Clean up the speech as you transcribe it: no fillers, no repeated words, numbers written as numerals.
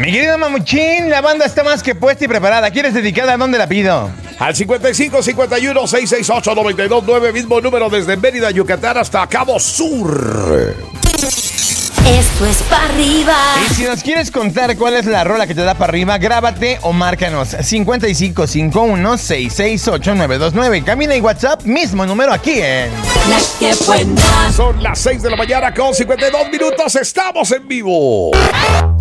Mi querido Mamuchín, la banda está más que puesta y preparada. ¿Quieres dedicada? ¿A dónde la pido? Al 55 51 668 929, mismo número desde Mérida, Yucatán hasta Cabo Sur. Esto es Pa' Arriba. Y si nos quieres contar cuál es la rola que te da para arriba, grábate o márcanos 55 51 668 929. Camina y WhatsApp, mismo número aquí en La que buena. Son las 6 de la mañana con 52 minutos. Estamos en vivo.